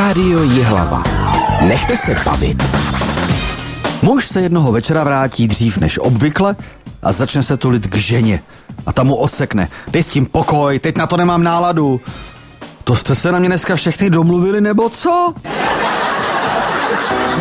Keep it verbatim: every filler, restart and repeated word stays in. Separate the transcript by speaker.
Speaker 1: Rádio Jihlava. Nechte se bavit.
Speaker 2: Muž se jednoho večera vrátí dřív než obvykle a začne se tulit k ženě. A ta mu osekne. Dej s tím pokoj, teď na to nemám náladu. To jste se na mě dneska všechny domluvili, nebo co?